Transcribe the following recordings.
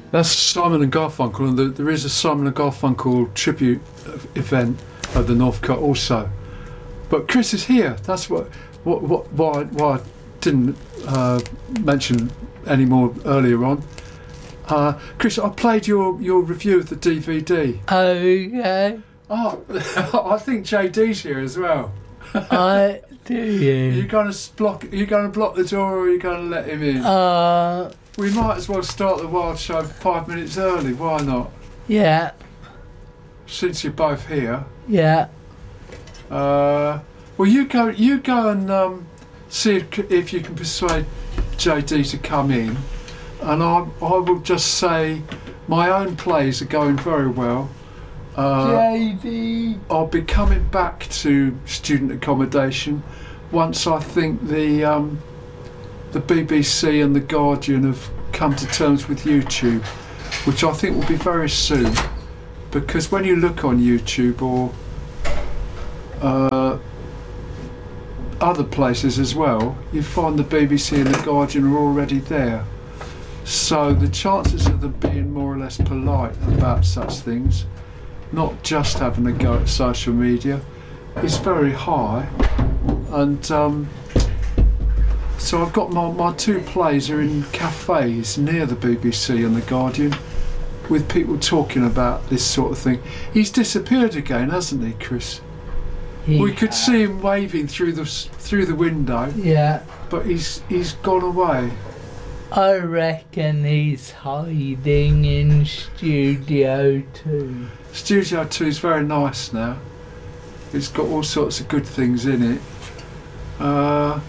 That's Simon and Garfunkel, and there is a Simon and Garfunkel tribute event at the Northcote also. But Chris is here. That's why I didn't mention any more earlier on. Chris, I played your review of the DVD. Okay. Oh, I think JD's here as well. Do you? Are you going to block the door, or are you going to let him in? We might as well start the Wild Show 5 minutes early. Why not? Yeah. Since you're both here. Yeah. Well, you go and see if you can persuade JD to come in, and I will just say my own plays are going very well. JD. I'll be coming back to student accommodation once I think the BBC and the Guardian have come to terms with YouTube, which I think will be very soon, because when you look on YouTube or other places as well, you find the BBC and the Guardian are already there. So the chances of them being more or less polite about such things, not just having a go at social media, is very high. And so I've got my two plays are in cafes near the BBC and the Guardian, with people talking about this sort of thing. He's disappeared again, hasn't he, Chris? We could see him waving through the window. Yeah. But he's gone away. I reckon he's hiding in Studio 2. Studio 2 is very nice now. It's got all sorts of good things in it. All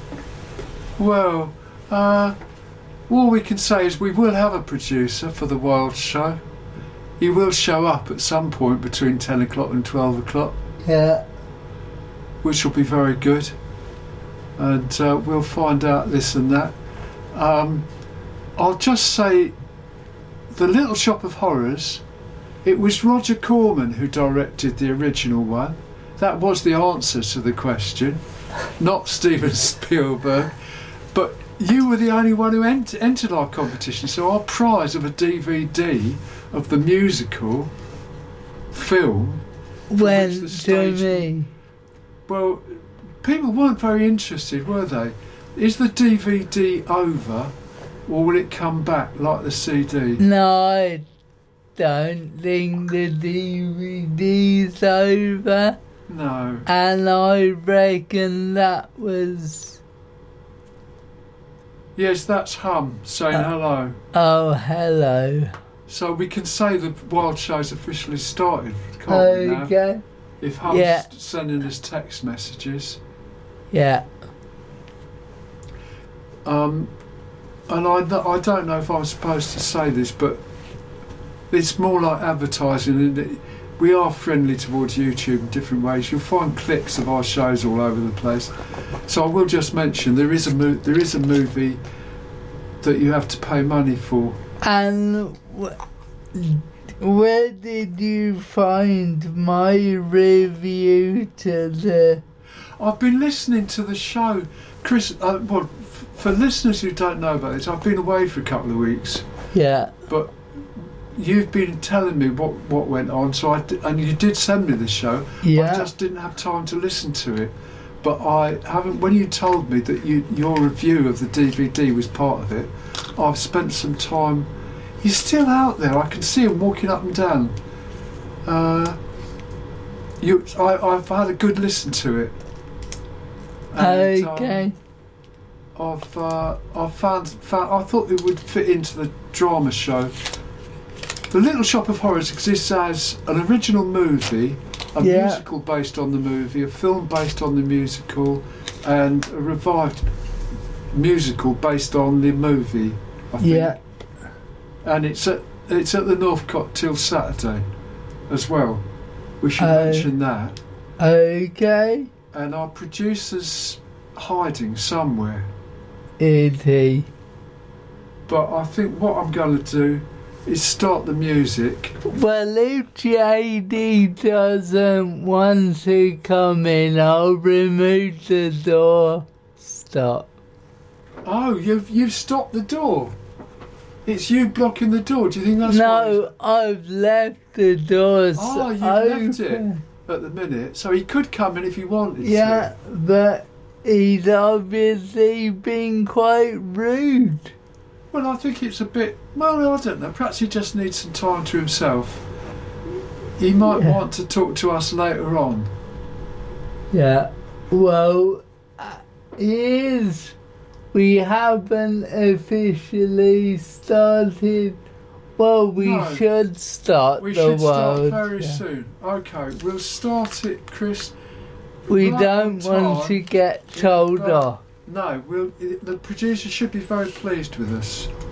we can say is we will have a producer for the Wild Show. He will show up at some point between 10 o'clock and 12 o'clock. Yeah. Which will be very good. And we'll find out this and that. I'll just say, The Little Shop of Horrors, it was Roger Corman who directed the original one. That was the answer to the question, not Steven Spielberg. But you were the only one who entered our competition, so our prize of a DVD of the musical film went to me. Well, people weren't very interested, were they? Is the DVD over, or will it come back like the CD? No, I don't think the DVD's over. No. And I reckon that was... Yes, that's Hum saying hello. Oh, hello. So we can say the Wild Show's officially started, can't we now? Okay. If Hum's sending us text messages. Yeah. And I don't know if I'm supposed to say this, but it's more like advertising, and we are friendly towards YouTube in different ways. You'll find clips of our shows all over the place. So I will just mention there is a movie that you have to pay money for. And where did you find my review to the... I've been listening to the show, Chris. For listeners who don't know about this, I've been away for a couple of weeks. Yeah. But you've been telling me what went on, and you did send me the show. Yeah. I just didn't have time to listen to it. But I haven't. When you told me that your review of the DVD was part of it, I've spent some time. He's still out there. I can see him walking up and down. I've had a good listen to it. And, okay. I found I thought it would fit into the drama show. The Little Shop of Horrors exists as an original movie, a musical based on the movie, a film based on the musical, and a revived musical based on the movie, I think. Yeah. And it's at the Northcote till Saturday as well. We should mention that. Okay. And our producer's hiding somewhere. Is he? But I think what I'm going to do is start the music. Well, if JD doesn't want to come in, I'll remove the door. Stop. Oh, you've stopped the door. It's you blocking the door. Do you think that's No, I've left the doors Oh, you've open. left it at the minute. So he could come in if he wanted Yeah, to. but he's obviously been quite rude. Well, I think it's a bit... Well, I don't know. Perhaps he just needs some time to himself. He might want to talk to us later on. Yeah, well, we haven't officially started. Well, we No. should start We the should start world. very soon. Okay, we'll start it, Chris. We right don't on want time. to get told But- off. No, the producer should be very pleased with us.